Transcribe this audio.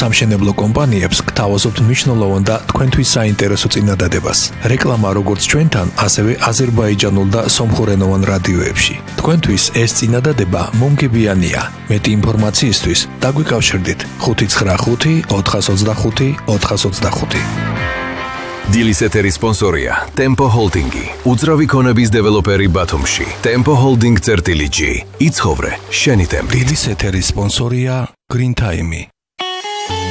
სამშენებლო კომპანიებს გთავაზობთ მნიშვნელოვან და თქვენთვის საინტერესო წინადადებას. რეკლამა როგორც ჩვენთან, ასევე აზერბაიჯანულ და სომხურენოვან რადიოებში. თქვენთვის ეს წინადადება მომგებიანია. მეტი ინფორმაციისთვის დაგვიკავშირდით 595 425 425. დილის ეთერის სპონსორია Tempo Holding-ი, უძრავი ქონების დეველოპერი ბათუმში. Tempo Holding-G. იცხოვრე შენი ტემპით. დილის ეთერის სპონსორია Green Time-ი,